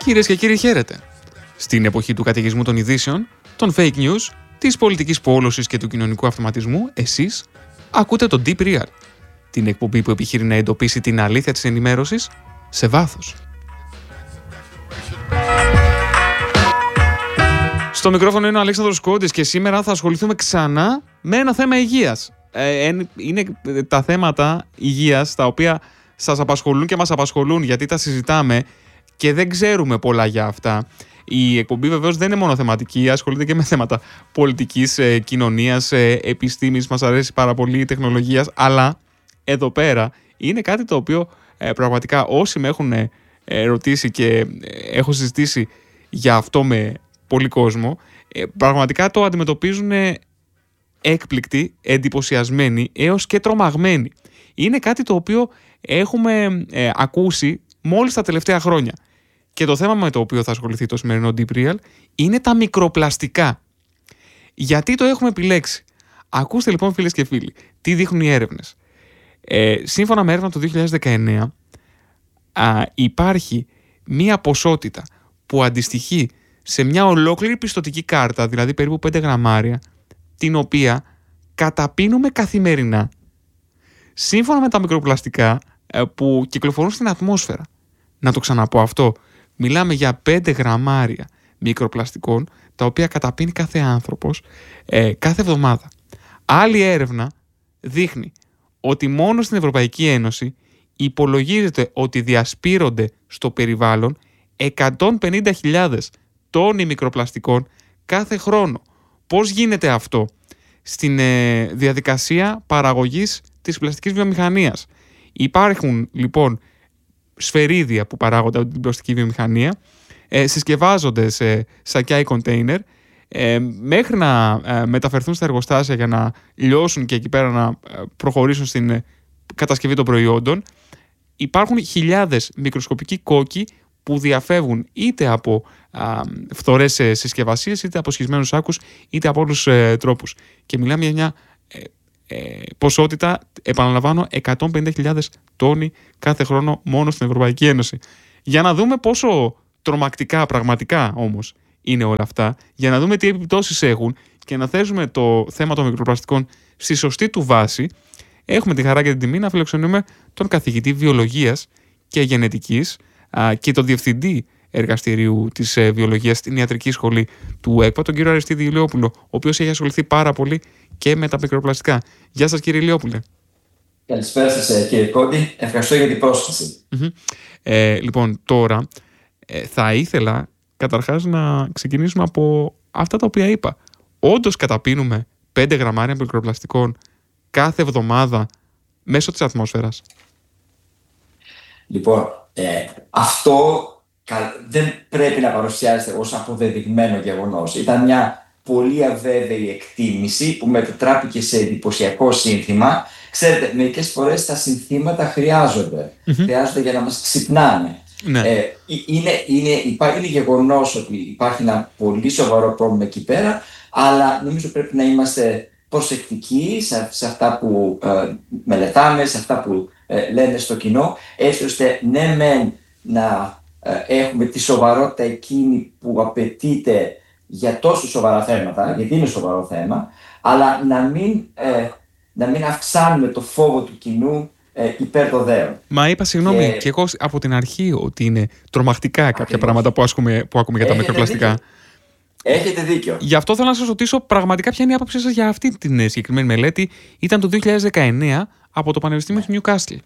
Κυρίες και κύριοι, χαίρετε. Στην εποχή του καταιγισμού των ειδήσεων, των fake news, της πολιτικής πόλωσης και του κοινωνικού αυτοματισμού, εσείς ακούτε το Deep Real, την εκπομπή που επιχείρει να εντοπίσει την αλήθεια της ενημέρωσης σε βάθος. Στο μικρόφωνο είναι ο Αλέξανδρος Κόντης και σήμερα θα ασχοληθούμε ξανά με ένα θέμα υγείας. Είναι τα θέματα υγείας τα οποία σας απασχολούν και μας απασχολούν γιατί τα συζητάμε και δεν ξέρουμε πολλά για αυτά. Η εκπομπή βεβαίως δεν είναι μόνο θεματική, ασχολείται και με θέματα πολιτικής, κοινωνίας, επιστήμης, μας αρέσει πάρα πολύ η τεχνολογία, αλλά εδώ πέρα είναι κάτι το οποίο πραγματικά όσοι με έχουν ρωτήσει και έχω συζητήσει για αυτό με πολύ κόσμο, πραγματικά το αντιμετωπίζουν έκπληκτοι, εντυπωσιασμένοι έως και τρομαγμένοι. Είναι κάτι το οποίο έχουμε ακούσει μόλις τα τελευταία χρόνια. Και το θέμα με το οποίο θα ασχοληθεί το σημερινό Deep Real είναι τα μικροπλαστικά. Γιατί το έχουμε επιλέξει? Ακούστε λοιπόν, φίλες και φίλοι, τι δείχνουν οι έρευνες. Σύμφωνα με έρευνα του 2019 υπάρχει μία ποσότητα που αντιστοιχεί σε μια ολόκληρη πιστωτική κάρτα, δηλαδή περίπου 5 γραμμάρια, την οποία καταπίνουμε καθημερινά. Σύμφωνα με τα μικροπλαστικά που κυκλοφορούν στην ατμόσφαιρα. Να το ξαναπώ αυτό. Μιλάμε για 5 γραμμάρια μικροπλαστικών, τα οποία καταπίνει κάθε άνθρωπος κάθε εβδομάδα. Άλλη έρευνα δείχνει ότι μόνο στην Ευρωπαϊκή Ένωση υπολογίζεται ότι διασπείρονται στο περιβάλλον 150.000 τόνοι μικροπλαστικών κάθε χρόνο. Πώς γίνεται αυτό? Στην διαδικασία παραγωγής της πλαστικής βιομηχανίας. Υπάρχουν λοιπόν σφαιρίδια που παράγονται από την πλαστική βιομηχανία, συσκευάζονται σε σακιά ή κοντέινερ, μέχρι να μεταφερθούν στα εργοστάσια για να λιώσουν και εκεί πέρα να προχωρήσουν στην κατασκευή των προϊόντων. Υπάρχουν χιλιάδες μικροσκοπικοί κόκκι που διαφεύγουν είτε από φθορές συσκευασίες, είτε από σχισμένους σάκους, είτε από όλους τρόπους. Και μιλάμε για μια ποσότητα, επαναλαμβάνω, 150.000 τόνοι κάθε χρόνο μόνο στην Ευρωπαϊκή Ένωση. Για να δούμε πόσο τρομακτικά πραγματικά όμως είναι όλα αυτά, για να δούμε τι επιπτώσεις έχουν και να θέσουμε το θέμα των μικροπλαστικών στη σωστή του βάση, έχουμε τη χαρά και την τιμή να φιλοξενούμε τον καθηγητή βιολογίας και γενετικής και τον διευθυντή εργαστηρίου της βιολογίας στην ιατρική σχολή του ΕΚΠΑ, τον κύριο Αριστίδη Ηλιόπουλο, ο οποίος έχει ασχοληθεί πάρα πολύ και με τα μικροπλαστικά. Γεια σας, κύριε Ηλιόπουλε. Καλησπέρα σας, κύριε Κόντι. Ευχαριστώ για την πρόσκληση. Λοιπόν, τώρα θα ήθελα καταρχάς να ξεκινήσουμε από αυτά τα οποία είπα. Όντως καταπίνουμε 5 γραμμάρια μικροπλαστικών κάθε εβδομάδα μέσω της ατμόσφαιρας? Λοιπόν, αυτό δεν πρέπει να παρουσιάζεται ως αποδεδειγμένο γεγονός. Ήταν μια πολύ αβέβαιη εκτίμηση που μετατράπηκε σε εντυπωσιακό σύνθημα. Ξέρετε, μερικές φορές τα συνθήματα χρειάζονται για να μας ξυπνάνε. Ναι. Είναι γεγονός ότι υπάρχει ένα πολύ σοβαρό πρόβλημα εκεί πέρα, αλλά νομίζω πρέπει να είμαστε προσεκτικοί σε αυτά που μελετάμε, σε αυτά που λένε στο κοινό, έτσι ώστε ναι μεν να έχουμε τη σοβαρότητα εκείνη που απαιτείται για τόσο σοβαρά θέματα, γιατί είναι σοβαρό θέμα, αλλά να μην αυξάνουμε το φόβο του κοινού υπέρ των δέων. Μα είπα συγγνώμη και εγώ από την αρχή ότι είναι τρομακτικά κάποια πράγματα που ακούμε για τα μικροπλαστικά. Έχετε δίκιο. Γι' αυτό θέλω να σας ρωτήσω πραγματικά ποια είναι η άποψή σας για αυτή την συγκεκριμένη μελέτη. Ήταν το 2019 από το Πανεπιστήμιο του Newcastle.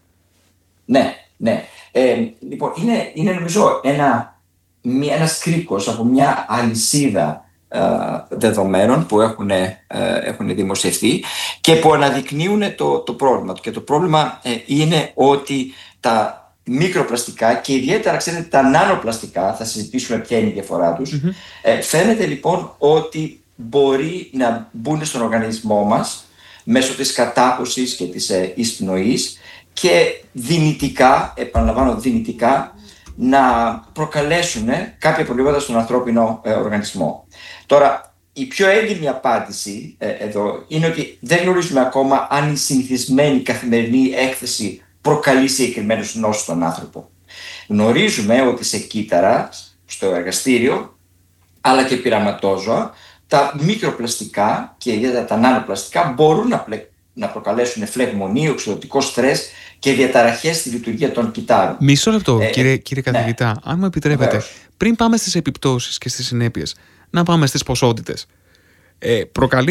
Ναι. Λοιπόν, είναι νομίζω ένας κρίκος από μια αλυσίδα δεδομένων που έχουν δημοσιευθεί και που αναδεικνύουν το πρόβλημα του. Και το πρόβλημα είναι ότι τα μικροπλαστικά και ιδιαίτερα, ξέρετε, τα νανοπλαστικά, θα συζητήσουμε ποια είναι η διαφορά τους, φαίνεται λοιπόν ότι μπορεί να μπουν στον οργανισμό μας μέσω της κατάποσης και της εισπνοής και δυνητικά, επαναλαμβάνω δυνητικά, να προκαλέσουν κάποια προβλήματα στον ανθρώπινο οργανισμό. Τώρα, η πιο έγκυρη απάντηση εδώ είναι ότι δεν γνωρίζουμε ακόμα αν η συνηθισμένη καθημερινή έκθεση προκαλεί συγκεκριμένους νόσους στον άνθρωπο. Γνωρίζουμε ότι σε κύτταρα στο εργαστήριο, αλλά και πειραματόζωα, τα μικροπλαστικά και ιδιαίτερα τα νανοπλαστικά μπορούν να προκαλέσουν φλεγμονή, οξυδοτικό στρες και διαταραχές στη λειτουργία των κυττάρων. Μισό λεπτό, κύριε καθηγητά, ναι. Αν μου επιτρέπετε, Βεβαίως. Πριν πάμε στις επιπτώσεις και στις συνέπειες, να πάμε στις ποσότητες. Προκαλεί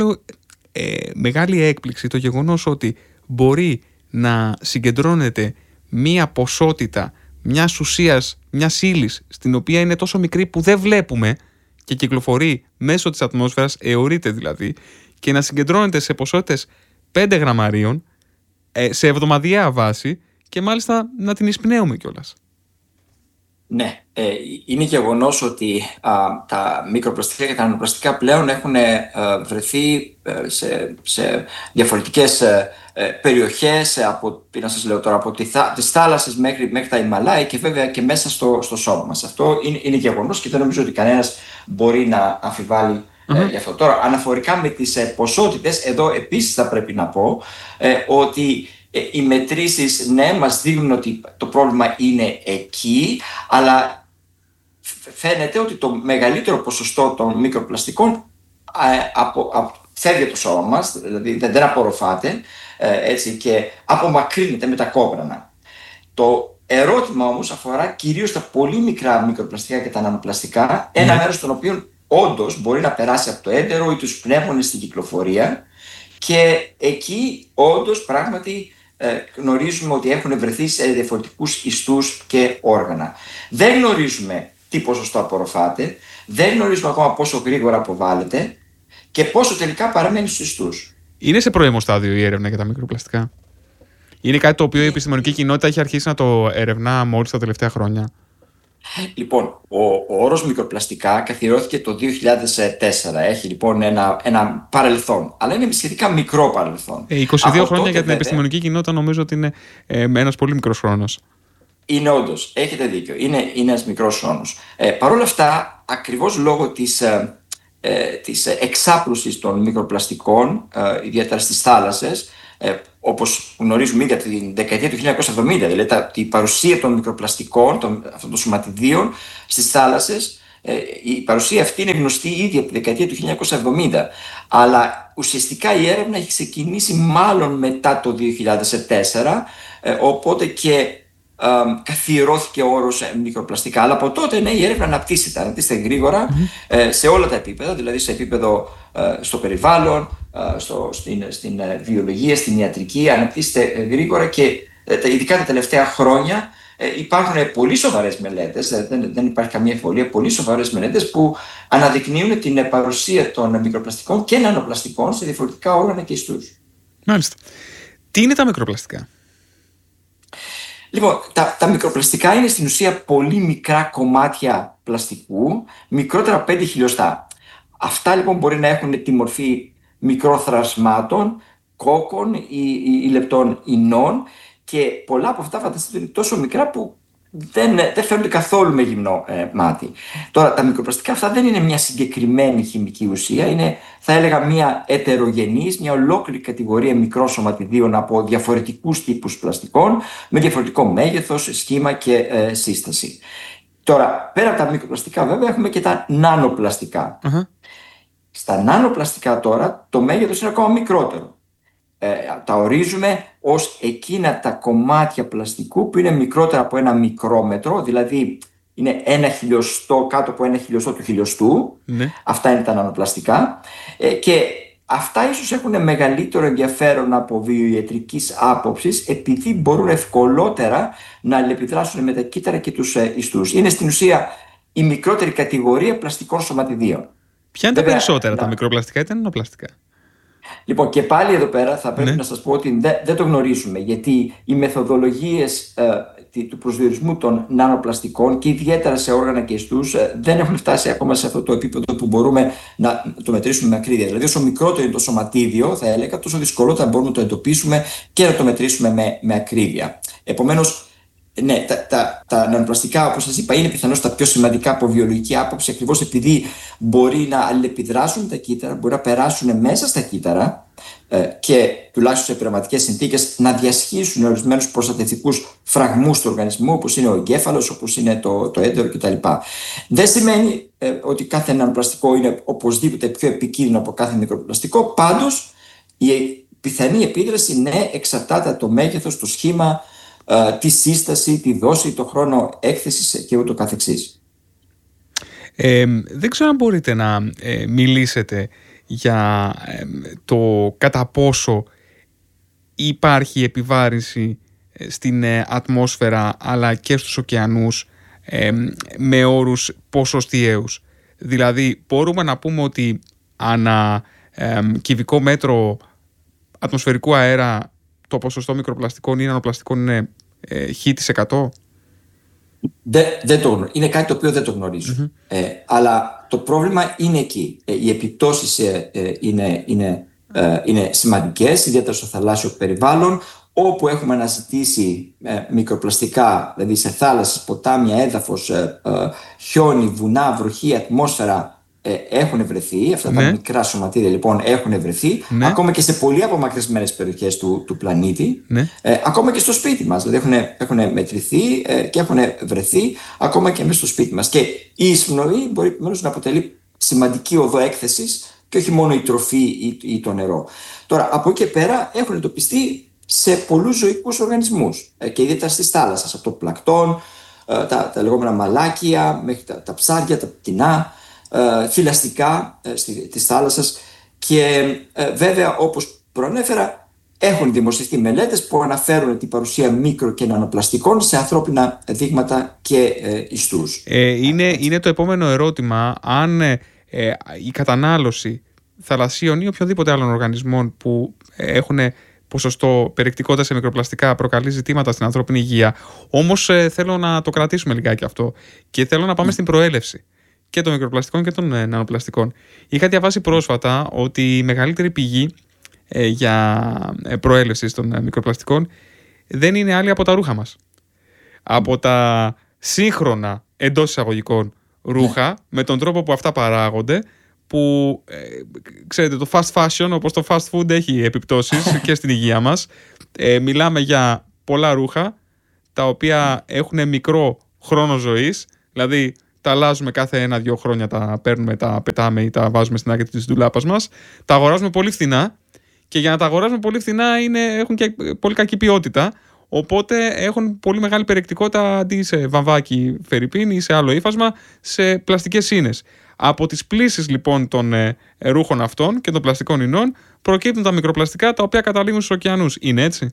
μεγάλη έκπληξη το γεγονός ότι μπορεί να συγκεντρώνεται μία ποσότητα μιας ουσίας, μιας ύλης, στην οποία είναι τόσο μικρή που δεν βλέπουμε και κυκλοφορεί μέσω της ατμόσφαιρας, αιωρείται δηλαδή, και να συγκεντρώνεται σε ποσότητες 5 γραμμαρίων σε εβδομαδιαία βάση και μάλιστα να την εισπνέουμε κιόλας. Ναι, είναι γεγονός ότι τα μικροπλαστικά και τα νανοπλαστικά πλέον έχουν βρεθεί σε διαφορετικές περιοχές, από τις θάλασσες μέχρι τα Ιμαλάια και βέβαια και μέσα στο σώμα μας. Αυτό είναι γεγονός και δεν νομίζω ότι κανένας μπορεί να αμφιβάλλει γι' αυτό. Τώρα, αναφορικά με τις ποσότητες, εδώ επίσης θα πρέπει να πω ότι οι μετρήσεις, ναι, μας δείχνουν ότι το πρόβλημα είναι εκεί, αλλά φαίνεται ότι το μεγαλύτερο ποσοστό των μικροπλαστικών φεύγει από το σώμα μας, δηλαδή δεν απορροφάται, έτσι, και απομακρύνεται με τα κόμπρανα. Το ερώτημα όμως αφορά κυρίως τα πολύ μικρά μικροπλαστικά και τα νανοπλαστικά, ένα μέρος των οποίων όντως μπορεί να περάσει από το έντερο ή τους πνεύμονες στην κυκλοφορία, και εκεί όντως πράγματι γνωρίζουμε ότι έχουν βρεθεί σε διαφορετικούς ιστούς και όργανα. Δεν γνωρίζουμε τι ποσοστό απορροφάται, δεν γνωρίζουμε ακόμα πόσο γρήγορα αποβάλλεται και πόσο τελικά παραμένει στους ιστούς. Είναι σε πρώιμο στάδιο η έρευνα για τα μικροπλαστικά? Είναι κάτι το οποίο η επιστημονική κοινότητα έχει αρχίσει να το ερευνά μόλις τα τελευταία χρόνια? Λοιπόν, ο όρος μικροπλαστικά καθιερώθηκε το 2004. Έχει λοιπόν ένα παρελθόν, αλλά είναι σχετικά μικρό παρελθόν. 22 χρόνια για την επιστημονική κοινότητα νομίζω ότι είναι ένας πολύ μικρός χρόνος. Είναι όντως, έχετε δίκιο, είναι ένας μικρός χρόνος. Παρ' όλα αυτά, ακριβώς λόγω της εξάπλωσης των μικροπλαστικών, ιδιαίτερα στις θάλασσες, όπως γνωρίζουμε ήδη από την δεκαετία του 1970, δηλαδή η παρουσία των μικροπλαστικών, αυτών των σωματιδίων στις θάλασσες, η παρουσία αυτή είναι γνωστή ήδη από τη δεκαετία του 1970, αλλά ουσιαστικά η έρευνα έχει ξεκινήσει μάλλον μετά το 2004, οπότε και καθιερώθηκε ο όρος μικροπλαστικά. Αλλά από τότε, ναι, η έρευνα αναπτύσσεται γρήγορα σε όλα τα επίπεδα, δηλαδή σε επίπεδο στο περιβάλλον, στην βιολογία, στην ιατρική, αναπτύσσεται γρήγορα και ειδικά τα τελευταία χρόνια υπάρχουν πολύ σοβαρές μελέτες, δεν υπάρχει καμία εμφιβολία, πολύ σοβαρές μελέτες που αναδεικνύουν την παρουσία των μικροπλαστικών και νανοπλαστικών σε διαφορετικά όργανα και ιστούς. Μάλιστα. Τι είναι τα μικροπλαστικά? Λοιπόν, τα μικροπλαστικά είναι στην ουσία πολύ μικρά κομμάτια πλαστικού, μικρότερα από 5 χιλιοστά. Αυτά λοιπόν μπορεί να έχουν τη μορφή μικροθρασμάτων, κόκκων ή λεπτών ινών, και πολλά από αυτά φανταστείτε είναι τόσο μικρά που δεν φαίνονται καθόλου με γυμνό μάτι. Τώρα, τα μικροπλαστικά αυτά δεν είναι μια συγκεκριμένη χημική ουσία, είναι, θα έλεγα, μια ετερογενής, μια ολόκληρη κατηγορία μικρών σωματιδίων από διαφορετικούς τύπους πλαστικών, με διαφορετικό μέγεθος, σχήμα και σύσταση. Τώρα, πέρα από τα μικροπλαστικά, βέβαια, έχουμε και τα νανοπλαστικά. Στα νανοπλαστικά τώρα, το μέγεθος είναι ακόμα μικρότερο. Τα ορίζουμε ως εκείνα τα κομμάτια πλαστικού που είναι μικρότερα από 1 μικρόμετρο, δηλαδή είναι 1 χιλιοστό, κάτω από 1 χιλιοστό του χιλιοστού. Ναι. Αυτά είναι τα νανοπλαστικά, και αυτά ίσως έχουν μεγαλύτερο ενδιαφέρον από βιοιατρικής άποψης, επειδή μπορούν ευκολότερα να αλληλεπιδράσουν με τα κύτταρα και τους ιστούς. Είναι στην ουσία η μικρότερη κατηγορία πλαστικών σωματιδίων. Ποια είναι τα περισσότερα, τα μικροπλαστικά ή τα νανοπλαστικά? Λοιπόν, και πάλι εδώ πέρα θα πρέπει να σας πω ότι δεν το γνωρίζουμε, γιατί οι μεθοδολογίες του προσδιορισμού των νανοπλαστικών και ιδιαίτερα σε όργανα και ιστούς δεν έχουν φτάσει ακόμα σε αυτό το επίπεδο που μπορούμε να το μετρήσουμε με ακρίβεια. Δηλαδή, όσο μικρότερο είναι το σωματίδιο, θα έλεγα, τόσο δυσκολότερα μπορούμε να το εντοπίσουμε και να το μετρήσουμε με ακρίβεια. Επομένως, ναι, τα νανοπλαστικά, όπως σας είπα, είναι πιθανώς τα πιο σημαντικά από βιολογική άποψη, ακριβώς επειδή μπορεί να αλληλεπιδράσουν τα κύτταρα, μπορεί να περάσουν μέσα στα κύτταρα και τουλάχιστον σε πειραματικές συνθήκες, να διασχίσουν ορισμένους προστατευτικούς φραγμούς του οργανισμού, όπως είναι ο εγκέφαλος, όπως είναι το έντερο κτλ. Δεν σημαίνει ότι κάθε νανοπλαστικό είναι οπωσδήποτε πιο επικίνδυνο από κάθε μικροπλαστικό. Πάντως, η πιθανή επίδραση, ναι, εξαρτάται από το μέγεθος, το σχήμα, τη σύσταση, τη δόση, το χρόνο έκθεσης και ούτω καθεξής. Δεν ξέρω αν μπορείτε να μιλήσετε για το κατά πόσο υπάρχει επιβάρυνση στην ατμόσφαιρα αλλά και στους ωκεανούς με όρους ποσοστιαίους. Δηλαδή μπορούμε να πούμε ότι ανά κυβικό μέτρο ατμοσφαιρικού αέρα το ποσοστό μικροπλαστικών ή νανοπλαστικών είναι χ%? Είναι κάτι το οποίο δεν το γνωρίζω. Αλλά το πρόβλημα είναι εκεί. Οι επιπτώσεις είναι σημαντικές, ιδιαίτερα στο θαλάσσιο περιβάλλον, όπου έχουμε αναζητήσει μικροπλαστικά, δηλαδή σε θάλασσες, ποτάμια, έδαφος, χιόνι, βουνά, βροχή, ατμόσφαιρα, έχουν βρεθεί. Αυτά τα μικρά σωματίδια λοιπόν έχουν βρεθεί, ακόμα και σε πολύ απομακρυσμένες περιοχές του πλανήτη, ακόμα και στο σπίτι μας. Δηλαδή έχουν μετρηθεί και έχουν βρεθεί ακόμα και μέσα στο σπίτι μας. Και η εισπνοή μπορεί επομένως να αποτελεί σημαντική οδό έκθεσης και όχι μόνο η τροφή ή το νερό. Τώρα, από εκεί και πέρα έχουν εντοπιστεί σε πολλούς ζωικούς οργανισμούς και ιδιαίτερα στις θάλασσες, από το πλακτόν, τα λεγόμενα μαλάκια, μέχρι τα ψάρια, τα πτηνά, θηλαστικά της θάλασσας. Και βέβαια, όπως προανέφερα, έχουν δημοσιευτεί μελέτες που αναφέρουν την παρουσία μικρο- και νανοπλαστικών σε ανθρώπινα δείγματα και ιστούς. Είναι το επόμενο ερώτημα, αν η κατανάλωση θαλασσίων ή οποιοδήποτε άλλων οργανισμών που έχουν ποσοστό περιεκτικότητα σε μικροπλαστικά προκαλεί ζητήματα στην ανθρώπινη υγεία. Όμως θέλω να το κρατήσουμε λιγάκι αυτό και θέλω να πάμε στην προέλευση και των μικροπλαστικών και των νανοπλαστικών. Είχα διαβάσει πρόσφατα ότι η μεγαλύτερη πηγή για προέλευση των μικροπλαστικών δεν είναι άλλη από τα ρούχα μας. Από τα σύγχρονα εντός εισαγωγικών ρούχα, με τον τρόπο που αυτά παράγονται, που ξέρετε, το fast fashion, όπως το fast food, έχει επιπτώσεις και στην υγεία μας. Μιλάμε για πολλά ρούχα τα οποία έχουν μικρό χρόνο ζωής, δηλαδή τα αλλάζουμε κάθε 1-2 χρόνια, τα παίρνουμε, τα πετάμε ή τα βάζουμε στην άκρη της ντουλάπας μας. Τα αγοράζουμε πολύ φθηνά και για να τα αγοράζουμε πολύ φθηνά έχουν και πολύ κακή ποιότητα. Οπότε έχουν πολύ μεγάλη περιεκτικότητα αντί σε βαμβάκι φερρυπίν ή σε άλλο ύφασμα, σε πλαστικές ίνες. Από τις πλύσεις λοιπόν των ρούχων αυτών και των πλαστικών ινών προκύπτουν τα μικροπλαστικά τα οποία καταλήγουν στους ωκεανούς. Είναι έτσι?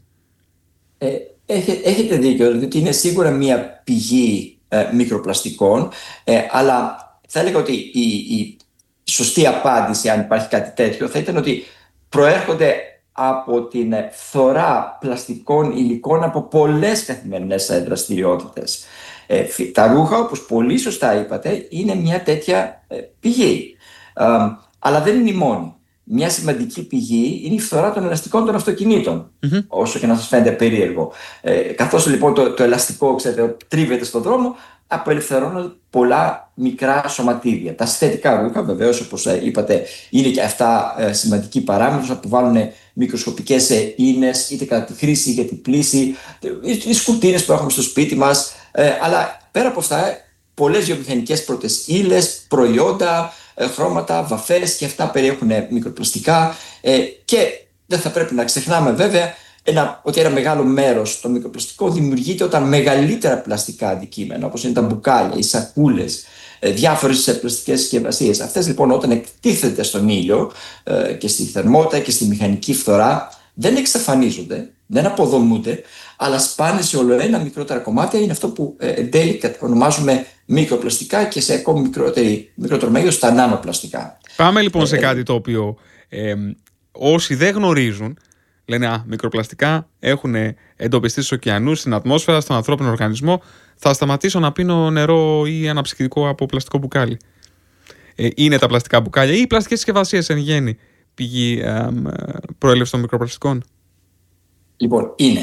Έχετε δίκιο, διότι είναι σίγουρα μια πηγή μικροπλαστικών, αλλά θα έλεγα ότι η σωστή απάντηση, αν υπάρχει κάτι τέτοιο, θα ήταν ότι προέρχονται από την φθορά πλαστικών υλικών από πολλές καθημερινές δραστηριότητες. Τα ρούχα, όπως πολύ σωστά είπατε, είναι μια τέτοια πηγή. Αλλά δεν είναι η μόνη. Μια σημαντική πηγή είναι η φθορά των ελαστικών των αυτοκινήτων, όσο και να σας φαίνεται περίεργο. Καθώς λοιπόν το ελαστικό, ξέρετε, τρίβεται στον δρόμο, απελευθερώνονται πολλά μικρά σωματίδια. Τα συνθετικά ρούχα, βεβαίως, όπως είπατε, είναι και αυτά σημαντική παράμετρος, αποβάλλουν μικροσκοπικές ίνες, είτε κατά τη χρήση, για την πλύση, οι σκουτίνες που έχουμε στο σπίτι μας. Αλλά πέρα από αυτά, πολλές βιομηχανικές πρώτες ύλες, προϊόντα, χρώματα, βαφές, και αυτά περιέχουν μικροπλαστικά. Και δεν θα πρέπει να ξεχνάμε βέβαια ότι ένα μεγάλο μέρος των μικροπλαστικών δημιουργείται όταν μεγαλύτερα πλαστικά αντικείμενα, όπως είναι τα μπουκάλια, οι σακούλες, διάφορες πλαστικές συσκευασίες. Αυτές λοιπόν, όταν εκτίθεται στον ήλιο και στη θερμότητα και στη μηχανική φθορά, δεν εξαφανίζονται, δεν αποδομούνται, αλλά σπάνε σε ολοένα μικρότερα κομμάτια. Είναι αυτό που εν τέλει ονομάζουμε μικροπλαστικά, και σε ακόμη μικρότερο μέγεθος τα νανοπλαστικά. Πάμε λοιπόν σε κάτι το οποίο όσοι δεν γνωρίζουν λένε μικροπλαστικά έχουν εντοπιστεί στους ωκεανούς, στην ατμόσφαιρα, στον ανθρώπινο οργανισμό. Θα σταματήσω να πίνω νερό ή αναψυκτικό από πλαστικό μπουκάλι. Είναι τα πλαστικά μπουκάλια ή οι πλαστικές συσκευασίες εν γέννη πηγή προέλευση των μικροπλαστικών? Λοιπόν, είναι.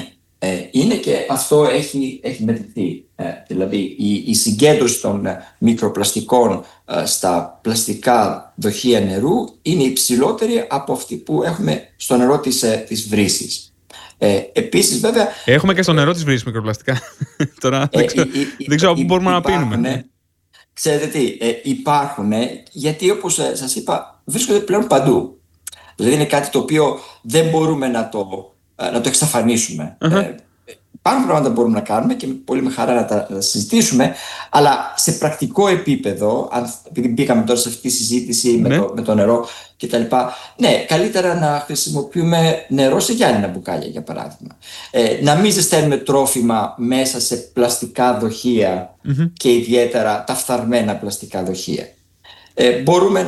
είναι και αυτό έχει μετρηθεί. Δηλαδή η συγκέντρωση των μικροπλαστικών στα πλαστικά δοχεία νερού είναι υψηλότερη από αυτή που έχουμε στο νερό της βρύσης. Επίσης, βέβαια... Έχουμε και στο νερό της βρύσης μικροπλαστικά. Τώρα δεν ξέρω πού μπορούμε να πίνουμε. Ξέρετε τι, υπάρχουν, γιατί όπως σας είπα, βρίσκονται πλέον παντού. Δηλαδή είναι κάτι το οποίο δεν μπορούμε να το εξαφανίσουμε. Υπάρχουν πράγματα που μπορούμε να κάνουμε και πολύ με χαρά να τα συζητήσουμε, αλλά σε πρακτικό επίπεδο, επειδή μπήκαμε τώρα σε αυτή τη συζήτηση με το νερό κτλ. Ναι, καλύτερα να χρησιμοποιούμε νερό σε γυάλινα μπουκάλια, για παράδειγμα. Να μην ζεσταίνουμε τρόφιμα μέσα σε πλαστικά δοχεία και ιδιαίτερα τα φθαρμένα πλαστικά δοχεία. Μπορούμε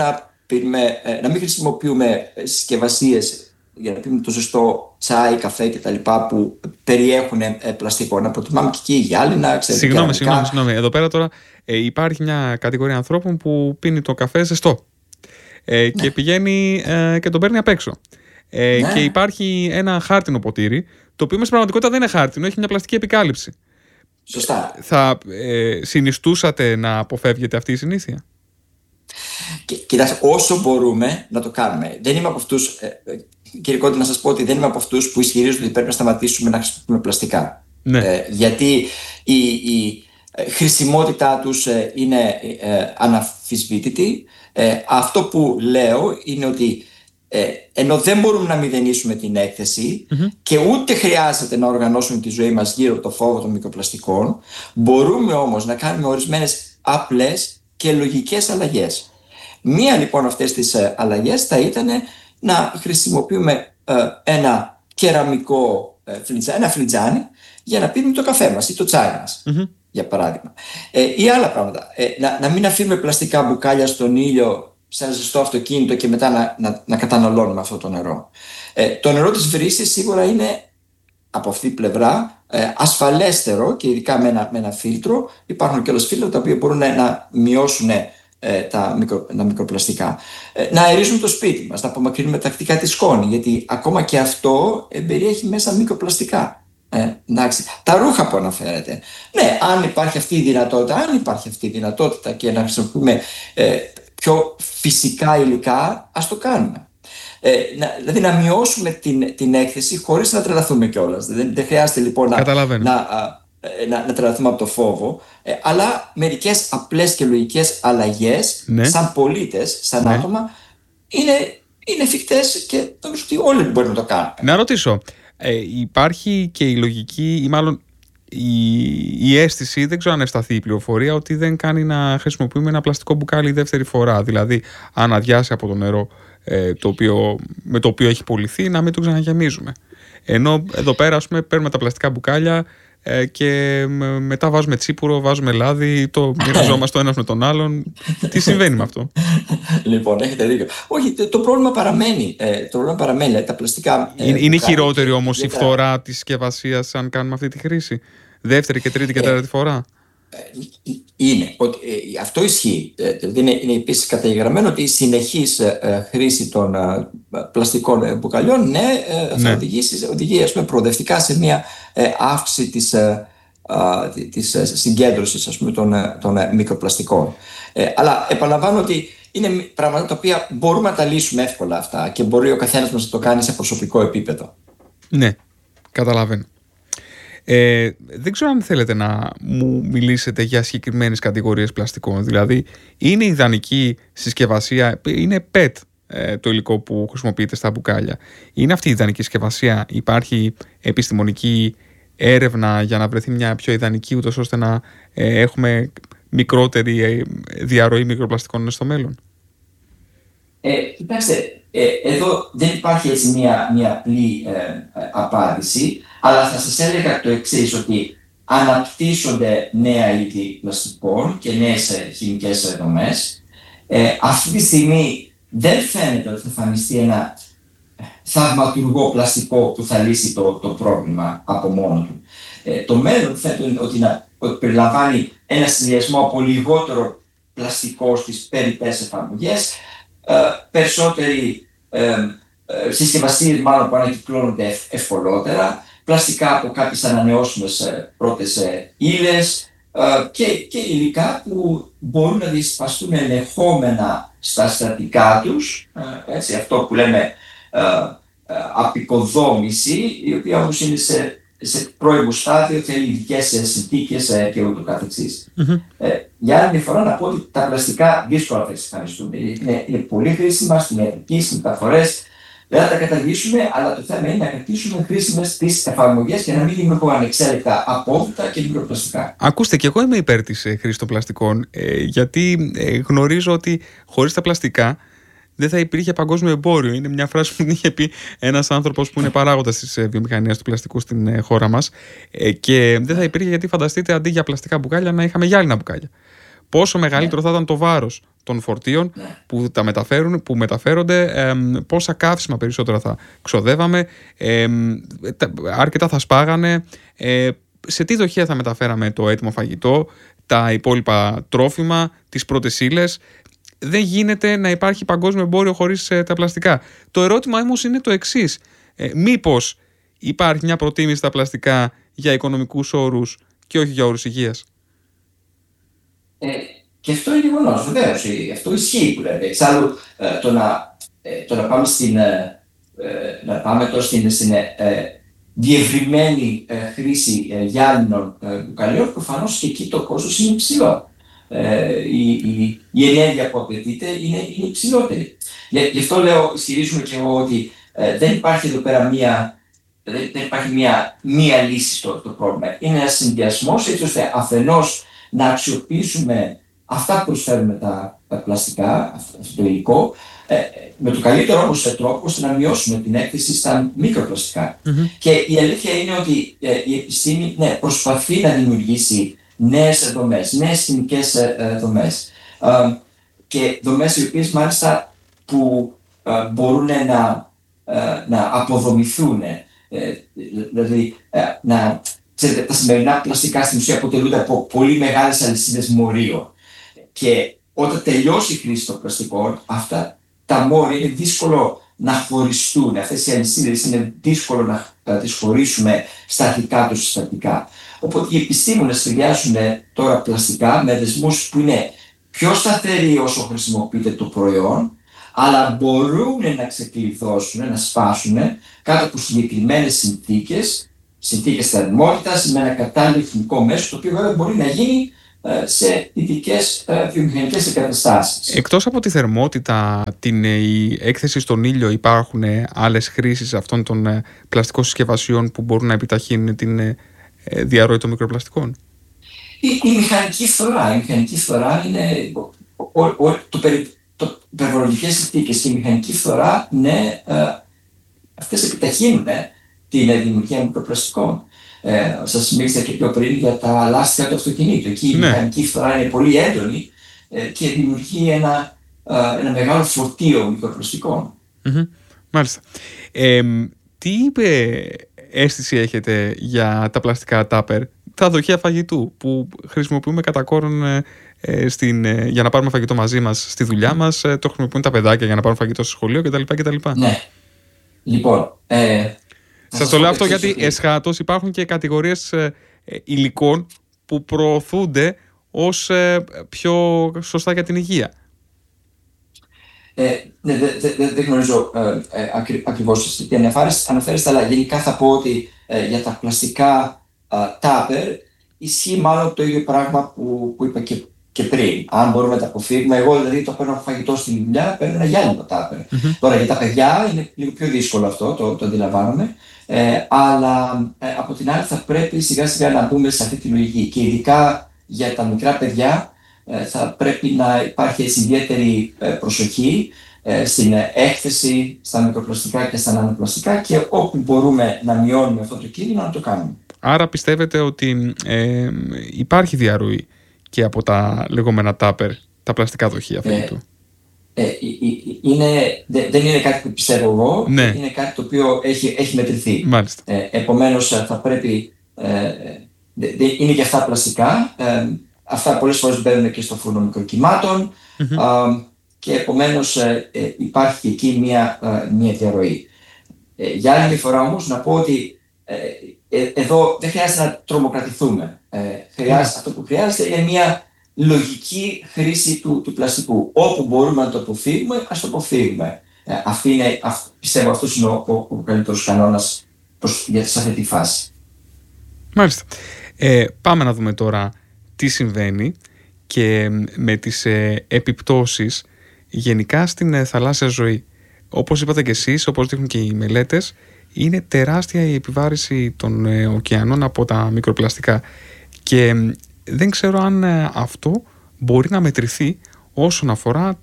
να μην χρησιμοποιούμε συσκευασίες για να πίνουμε το ζεστό τσάι, καφέ κτλ. Που περιέχουν πλαστικό. Να προτιμάμε και εκεί γυάλινα, Συγγνώμη. Εδώ πέρα τώρα υπάρχει μια κατηγορία ανθρώπων που πίνει το καφέ ζεστό και πηγαίνει και τον παίρνει απ' έξω. Και υπάρχει ένα χάρτινο ποτήρι, το οποίο στην πραγματικότητα δεν είναι χάρτινο, έχει μια πλαστική επικάλυψη. Σωστά. Θα συνιστούσατε να αποφεύγετε αυτή η συνήθεια? Κοιτάξτε, όσο μπορούμε να το κάνουμε. Δεν είμαι από αυτούς, κύριε Κόντι, να σας πω ότι δεν είμαι από αυτούς που ισχυρίζονται ότι πρέπει να σταματήσουμε να χρησιμοποιούμε πλαστικά. Γιατί η χρησιμότητά τους είναι αναμφισβήτητη. Αυτό που λέω είναι ότι ενώ δεν μπορούμε να μηδενίσουμε την έκθεση και ούτε χρειάζεται να οργανώσουμε τη ζωή μας γύρω από το φόβο των μικροπλαστικών, μπορούμε όμως να κάνουμε ορισμένες απλές και λογικές αλλαγές. Μία λοιπόν αυτές τις αλλαγές θα ήταν να χρησιμοποιούμε ένα κεραμικό ένα φλιτζάνι για να πίνουμε το καφέ μας ή το τσάι μας, για παράδειγμα. Ή άλλα πράγματα. Να μην αφήνουμε πλαστικά μπουκάλια στον ήλιο σε ένα ζεστό αυτοκίνητο και μετά να καταναλώνουμε αυτό το νερό. Το νερό της βρύσης σίγουρα είναι από αυτή την πλευρά ασφαλέστερο και ειδικά με ένα φίλτρο. Υπάρχουν και όλες φίλτρα τα οποία μπορούν να μειώσουν τα μικροπλαστικά. Να αερίζουμε το σπίτι μας, να απομακρύνουμε τακτικά τη σκόνη, γιατί ακόμα και αυτό περιέχει μέσα μικροπλαστικά. Τα ρούχα που αναφέρετε. Ναι, αν υπάρχει αυτή η δυνατότητα και να χρησιμοποιούμε πιο φυσικά υλικά, ας το κάνουμε. Δηλαδή να μειώσουμε την έκθεση χωρίς να τρελαθούμε κιόλας. Δεν χρειάζεται λοιπόν να τρελαθούμε από το φόβο, αλλά μερικές απλές και λογικές αλλαγές σαν πολίτες, σαν άτομα, είναι εφικτές και νομίζω ότι όλοι μπορούν να το κάνουν. Να ρωτήσω, υπάρχει και η λογική ή μάλλον η αίσθηση, δεν ξέρω αν ευσταθεί η πληροφορία, ότι δεν κάνει να χρησιμοποιούμε ένα πλαστικό μπουκάλι δεύτερη φορά, δηλαδή αν αδειάσει από το νερό με το οποίο έχει πωληθεί, να μην το ξαναγεμίζουμε. Ενώ εδώ πέρα, ας πούμε, παίρνουμε τα πλαστικά μπουκάλια και μετά βάζουμε τσίπουρο, βάζουμε λάδι, το μοιραζόμαστε το ένας με τον άλλον. Τι συμβαίνει με αυτό? Λοιπόν, έχετε δίκιο. Όχι, το πρόβλημα παραμένει. Τα πλαστικά. Είναι χειρότερη όμως η φθορά της συσκευασίας αν κάνουμε αυτή τη χρήση? Δεύτερη και τρίτη και τέταρτη φορά? Είναι. Αυτό ισχύει. Είναι επίσης καταγεγραμμένο ότι η συνεχής χρήση των πλαστικών μπουκαλιών θα οδηγεί προοδευτικά σε μια αύξηση της συγκέντρωσης, ας πούμε, των μικροπλαστικών. Αλλά επαναλαμβάνω ότι είναι πράγματα τα οποία μπορούμε να τα λύσουμε εύκολα αυτά και μπορεί ο καθένας μας να το κάνει σε προσωπικό επίπεδο. Ναι, καταλαβαίνω. Δεν ξέρω αν θέλετε να μου μιλήσετε για συγκεκριμένες κατηγορίες πλαστικών. Δηλαδή, είναι ιδανική συσκευασία, είναι PET το υλικό που χρησιμοποιείται στα μπουκάλια. Είναι αυτή η ιδανική συσκευασία? Υπάρχει επιστημονική έρευνα για να βρεθεί μια πιο ιδανική, ούτως ώστε να έχουμε μικρότερη διαρροή μικροπλαστικών στο μέλλον? Κοιτάξτε, εδώ δεν υπάρχει έτσι μια απλή απάντηση, αλλά θα σας έλεγα το εξής, ότι αναπτύσσονται νέα είδη πλαστικών και νέες χημικές δομές. Αυτή τη στιγμή δεν φαίνεται ότι θα εμφανιστεί ένα θαυματουργό πλαστικό που θα λύσει το πρόβλημα από μόνο του. Το μέλλον φαίνεται ότι περιλαμβάνει ένα συνδυασμό από λιγότερο πλαστικό στις περιττές εφαρμογές, περισσότεροι συσκευασίες μάλλον που ανακυκλώνονται ευκολότερα πλαστικά από κάποιες ανανεώσιμες πρώτες ύλες και υλικά που μπορούν να διασπαστούν ελεγχόμενα στα συστατικά τους, αυτό που λέμε απεικοδόμηση, η οποία όμως είναι σε πρώιμο στάδιο, θέλει ειδικές συνθήκες και ούτω καθεξής. Για άλλη μια φορά να πω ότι τα πλαστικά δύσκολα θα εξαφανιστούν. Είναι πολύ χρήσιμα στην ιατρική, στις μεταφορές. Δεν θα τα καταργήσουμε, αλλά το θέμα είναι να κρατήσουμε χρήσιμες τις εφαρμογές και να μην δημιουργούμε ανεξέλεκτα απόβλητα και μικροπλαστικά. Ακούστε, και εγώ είμαι υπέρ της χρήσης των πλαστικών, γιατί γνωρίζω ότι χωρίς τα πλαστικά δεν θα υπήρχε παγκόσμιο εμπόριο. Είναι μια φράση που την είχε πει ένας άνθρωπος που είναι παράγοντας της βιομηχανίας του πλαστικού στην χώρα μας. Και δεν θα υπήρχε, γιατί φανταστείτε, αντί για πλαστικά μπουκάλια να είχαμε γυάλινα μπουκάλια. Πόσο μεγαλύτερο θα ήταν το βάρος των φορτίων που μεταφέρονται, πόσα καύσιμα περισσότερα θα ξοδεύαμε, αρκετά θα σπάγανε, σε τι δοχεία θα μεταφέραμε το έτοιμο φαγητό, τα υπόλοιπα τρόφιμα, τις πρώτες ύλες. Δεν γίνεται να υπάρχει παγκόσμιο εμπόριο χωρίς τα πλαστικά. Το ερώτημα όμως είναι το εξής. Μήπως υπάρχει μια προτίμηση στα πλαστικά για οικονομικούς όρους και όχι για όρους υγείας? Και αυτό είναι γεγονός, βεβαίως. Αυτό ισχύει που λέτε. Εξάλλου, το να πάμε στην διευρυμένη χρήση γυάλινων μπουκαλιών, προφανώς και εκεί το κόστος είναι υψηλό. Η ενέργεια που απαιτείται είναι υψηλότερη. Γι' αυτό ισχυρίζουμε και εγώ ότι δεν υπάρχει εδώ πέρα μία λύση στο πρόβλημα. Είναι ένας συνδυασμός, έτσι ώστε αφενός να αξιοποιήσουμε αυτά που προσφέρουν τα πλαστικά, αυτό το υλικό, με το καλύτερο όμως τρόπο ώστε να μειώσουμε την έκθεση στα μικροπλαστικά. Και η αλήθεια είναι ότι η επιστήμη προσπαθεί να δημιουργήσει νέες δομές, νέες χημικές δομές και δομές οι οποίες μάλιστα που μπορούν να αποδομηθούν, δηλαδή τα σημερινά πλαστικά στην ουσία αποτελούνται από πολύ μεγάλες αλυσίδες μορίων και όταν τελειώσει η χρήση των πλαστικών, αυτά τα μόρια είναι δύσκολο να χωριστούν, αυτές οι αλυσίδες είναι δύσκολο να τις χωρίσουμε στατικά τους συστατικά. Οπότε οι επιστήμονες σχεδιάζουν τώρα πλαστικά με δεσμούς που είναι πιο σταθεροί όσο χρησιμοποιείται το προϊόν, αλλά μπορούν να ξεκλειδώσουν, να σπάσουν κάτω από συγκεκριμένες συνθήκες θερμότητας με ένα κατάλληλο χημικό μέσο, το οποίο βέβαια μπορεί να γίνει σε ειδικές βιομηχανικές εγκαταστάσεις. Εκτός από τη θερμότητα, η έκθεση στον ήλιο, υπάρχουν άλλες χρήσεις αυτών των πλαστικών συσκευασιών που μπορούν να επιταχύνουν την διαρροή των μικροπλαστικών? Η μηχανική φθορά είναι υπερβολικές συνθήκες και η μηχανική φθορά, αυτές επιταχύνουν την δημιουργία μικροπλαστικών. Σας μίλησα και πιο πριν για τα λάστιχα του αυτοκινήτου. Εκεί η μηχανική φθορά είναι πολύ έντονη και δημιουργεί ένα μεγάλο φορτίο μικροπλαστικών. Μάλιστα. Τι αίσθηση έχετε για τα πλαστικά τάπερ, τα δοχεία φαγητού που χρησιμοποιούμε κατά κόρον για να πάρουμε φαγητό μαζί μας στη δουλειά μας, το χρησιμοποιούν τα παιδάκια για να πάρουν φαγητό στο σχολείο κτλ. Ναι. Λοιπόν, σας το λέω αυτό γιατί εσχάτως υπάρχουν και κατηγορίες υλικών που προωθούνται ως πιο σωστά για την υγεία. Δεν γνωρίζω ακριβώς τι αναφέρεστε, αλλά γενικά θα πω ότι για τα πλαστικά τάπερ ισχύει μάλλον το ίδιο πράγμα που είπα και πριν. Αν μπορούμε να τα αποφύγουμε, εγώ δηλαδή το παίρνω φαγητό στη δουλειά, παίρνω ένα γυάλινο τάπερ. Τώρα για τα παιδιά είναι λίγο πιο δύσκολο αυτό, το αντιλαμβάνομαι. Αλλά από την άλλη θα πρέπει σιγά σιγά να μπούμε σε αυτή τη λογική. Και ειδικά για τα μικρά παιδιά θα πρέπει να υπάρχει ιδιαίτερη προσοχή στην έκθεση στα μικροπλαστικά και στα νανοπλαστικά και όπου μπορούμε να μειώνουμε αυτό το κίνδυνο να το κάνουμε. Άρα πιστεύετε ότι υπάρχει διαρροή και από τα λεγόμενα τάπερ, τα πλαστικά δοχεία φαγητού? Δεν είναι κάτι που πιστεύω εγώ, είναι κάτι το οποίο έχει μετρηθεί. Μάλιστα. Επομένως θα πρέπει, είναι και αυτά πλαστικά, αυτά πολλές φορές μπαίνουν και στο φούρνο μικροκυμάτων και επομένως υπάρχει και εκεί μια διαρροή. Για άλλη φορά όμως να πω ότι εδώ δεν χρειάζεται να τρομοκρατηθούμε. Αυτό που χρειάζεται είναι μια λογική χρήση του πλαστικού. Όπου μπορούμε να το αποφύγουμε, ας το αποφύγουμε. Πιστεύω αυτός είναι ο καλύτερος κανόνας σε αυτή τη φάση. Μάλιστα. Πάμε να δούμε τώρα τι συμβαίνει και με τις επιπτώσεις γενικά στην θαλάσσια ζωή. Όπως είπατε και εσείς, όπως δείχνουν και οι μελέτες, είναι τεράστια η επιβάρηση των ωκεανών από τα μικροπλαστικά και δεν ξέρω αν αυτό μπορεί να μετρηθεί όσον αφορά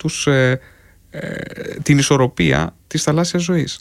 την ισορροπία της θαλάσσιας ζωής.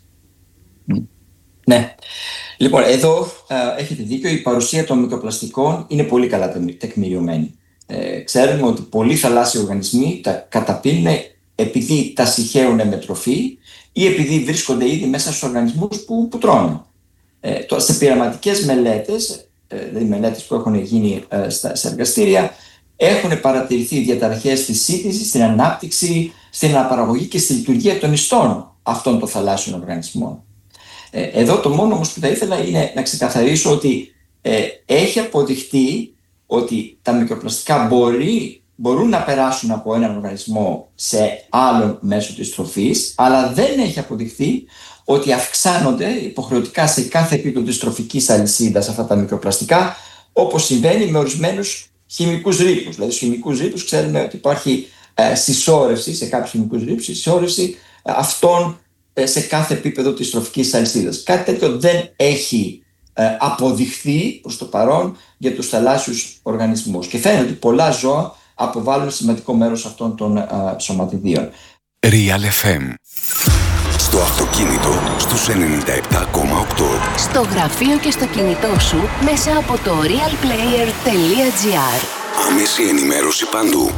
Ναι. Λοιπόν, εδώ έχετε δίκιο, η παρουσία των μικροπλαστικών είναι πολύ καλά τεκμηριωμένη. Ξέρουμε ότι πολλοί θαλάσσιοι οργανισμοί τα καταπίνουν επειδή τα συχαίνουν με τροφή ή επειδή βρίσκονται ήδη μέσα στους οργανισμούς που τρώνε. Σε πειραματικές μελέτες, δηλαδή μελέτες που έχουν γίνει στα εργαστήρια, έχουν παρατηρηθεί διαταραχές στη σύντηση, στην ανάπτυξη, στην αναπαραγωγή και στη λειτουργία των ιστών αυτών των θαλάσσιων οργανισμών. Εδώ το μόνο όμως που θα ήθελα είναι να ξεκαθαρίσω ότι έχει αποδειχτεί ότι τα μικροπλαστικά μπορούν να περάσουν από έναν οργανισμό σε άλλον μέσω της τροφής, αλλά δεν έχει αποδειχθεί ότι αυξάνονται υποχρεωτικά σε κάθε επίπεδο της τροφικής αλυσίδας αυτά τα μικροπλαστικά, όπως συμβαίνει με ορισμένους χημικούς ρήπους. Δηλαδή, στους χημικούς ρήπους ξέρουμε ότι υπάρχει συσσόρευση, σε κάποιους χημικούς ρήπους, συσσόρευση αυτών σε κάθε επίπεδο της τροφικής αλυσίδας. Κάτι τέτοιο δεν έχει αποδειχθεί προς το παρόν για τους θαλάσσιους οργανισμούς. Και φαίνεται ότι πολλά ζώα αποβάλλουν σημαντικό μέρος αυτών των σωματιδίων. Real FM. Στο αυτοκίνητο στους 97,8. Στο γραφείο και στο κινητό σου μέσα από το realplayer.gr. Άμεση ενημέρωση παντού.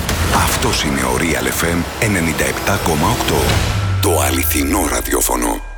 Αυτός είναι ο Real FM 97,8. Το αληθινό ραδιόφωνο.